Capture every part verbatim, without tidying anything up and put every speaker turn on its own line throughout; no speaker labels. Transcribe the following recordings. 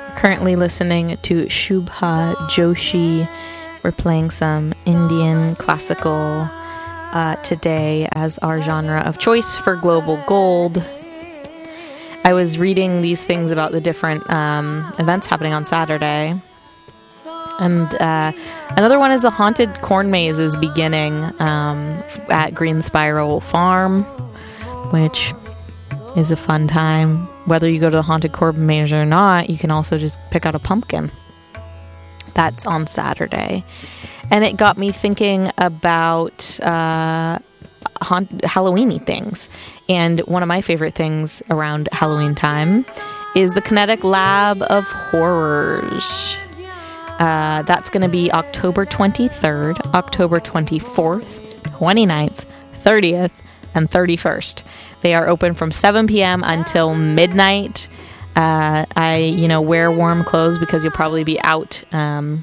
Currently listening to Shubha Joshi. We're playing some Indian classical uh, today as our genre of choice for Global Gold. I was reading these things about the different um, events happening on Saturday. And uh, another one is the Haunted Corn Maze is beginning um, at Green Spiral Farm, which is a fun time. Whether you go to the Haunted Corn Maze or not, you can also just pick out a pumpkin. That's on Saturday. And it got me thinking about uh, haunt- Halloween-y things. And one of my favorite things around Halloween time is the Kinetic Lab of Horrors. Uh, that's going to be October twenty-third, October twenty-fourth, twenty-ninth, thirtieth, and thirty-first. They are open from seven p.m. until midnight. Uh, I, you know, wear warm clothes because you'll probably be out, um,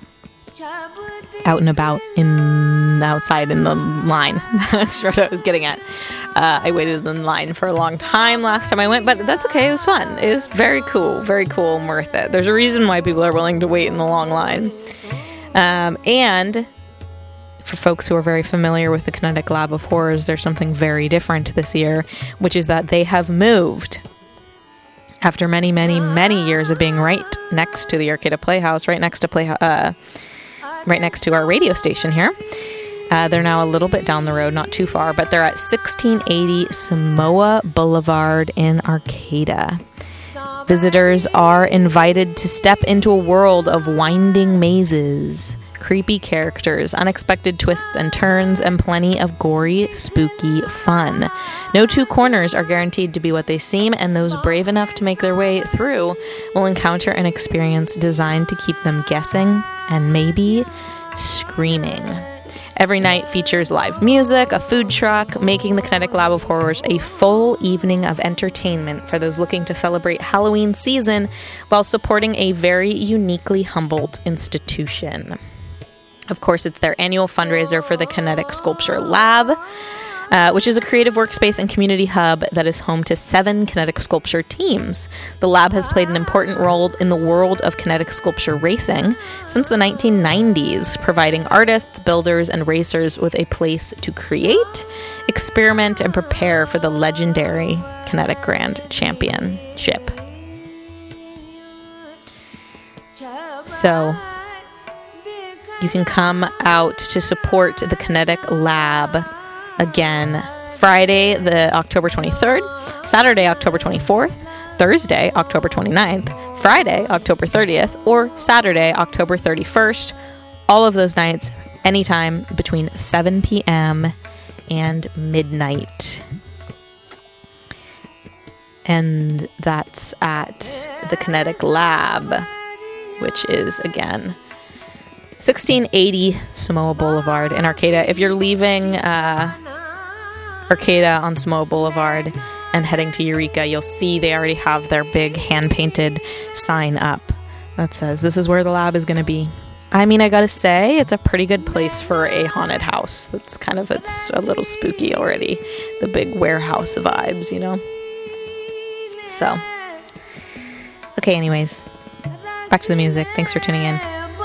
out and about in outside in the line. That's what I was getting at. Uh, I waited in line for a long time last time I went, but that's okay. It was fun. It was very cool, very cool and worth it. There's a reason why people are willing to wait in the long line. Um, and for folks who are very familiar with the Kinetic Lab of Horrors, there's something very different this year, which is that they have moved. After many, many, many years of being right next to the Arcata Playhouse, right next to play, uh, right next to our radio station here, uh, they're now a little bit down the road, not too far, but they're at sixteen eighty Samoa Boulevard in Arcata. Visitors are invited to step into a world of winding mazes, creepy characters, unexpected twists and turns, and plenty of gory, spooky fun. No two corners are guaranteed to be what they seem, and those brave enough to make their way through will encounter an experience designed to keep them guessing and maybe screaming. Every night features live music, a food truck, making the Kinetic Lab of Horrors a full evening of entertainment for those looking to celebrate Halloween season while supporting a very uniquely humbled institution. Of course, it's their annual fundraiser for the Kinetic Sculpture Lab, uh, which is a creative workspace and community hub that is home to seven kinetic sculpture teams. The lab has played an important role in the world of kinetic sculpture racing since the nineteen nineties, providing artists, builders, and racers with a place to create, experiment, and prepare for the legendary Kinetic Grand Championship. So you can come out to support the Kinetic Lab again Friday, the October twenty-third, Saturday, October twenty-fourth, Thursday, October twenty-ninth, Friday, October thirtieth, or Saturday, October thirty-first. All of those nights, anytime between seven p.m. and midnight. And that's at the Kinetic Lab, which is, again, sixteen eighty Samoa Boulevard in Arcata. If you're leaving uh, Arcata on Samoa Boulevard and heading to Eureka, you'll see they already have their big hand-painted sign up that says, this is where the lab is going to be. I mean, I gotta say, it's a pretty good place for a haunted house. It's kind of, it's a little spooky already. The big warehouse vibes, you know? So, okay, anyways, back to the music. Thanks for tuning in.